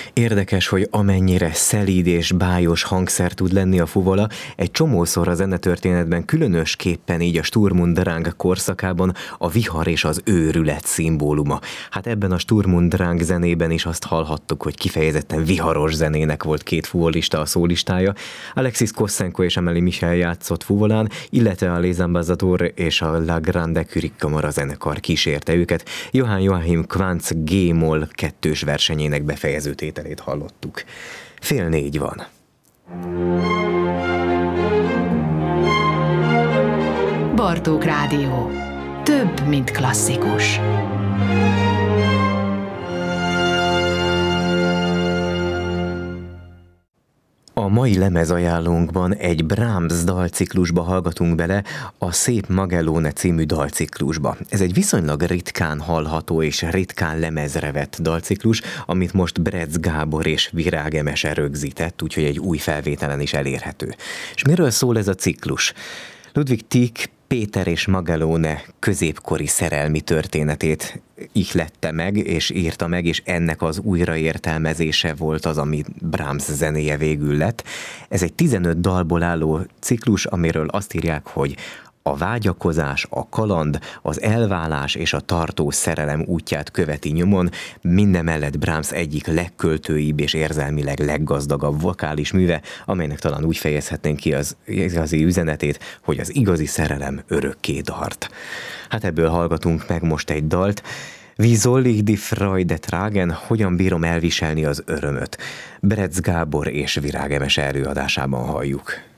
Érdekes, hogy amennyire szelíd és bájos hangszer tud lenni a fuvola, egy csomószor a zenetörténetben, különösképpen így a Sturm und Drang korszakában a vihar és az őrület szimbóluma. Hát ebben a Sturm und Drang zenében is azt hallhattuk, hogy kifejezetten viharos zenének volt két fuvolista a szólistája. Alexis Kossenko és Amélie Michel játszott fuvolán, illetve a Les Ambassadeurs és a La Grande Curie Kamara zenekar kísérte őket. Johann Quantz G-moll kettős versenyének befejező tételét hallottuk. 3:30 van. Bartók Rádió. Több, mint klasszikus. A mai lemezajánlónkban egy Brahms dalciklusba hallgatunk bele, a Szép Magellóne című dalciklusba. Ez egy viszonylag ritkán hallható és ritkán lemezre vett dalciklus, amit most Bretz Gábor és Virág Emese rögzített, úgyhogy egy új felvételen is elérhető. És miről szól ez a ciklus? Ludwig Tieck Péter és Magellóne középkori szerelmi történetét ihlette meg, és írta meg, és ennek az újraértelmezése volt az, ami Brahms zenéje végül lett. Ez egy 15 dalból álló ciklus, amiről azt írják, hogy a vágyakozás, a kaland, az elválás és a tartó szerelem útját követi nyomon, mindemellett Brahms egyik legköltőibb és érzelmileg leggazdagabb vokális műve, amelynek talán úgy fejezhetnénk ki az igazi üzenetét, hogy az igazi szerelem örökké tart. Hát ebből hallgatunk meg most egy dalt. Wie soll ich die Freude tragen? Hogyan bírom elviselni az örömöt? Bretz Gábor és Virág Emese előadásában halljuk.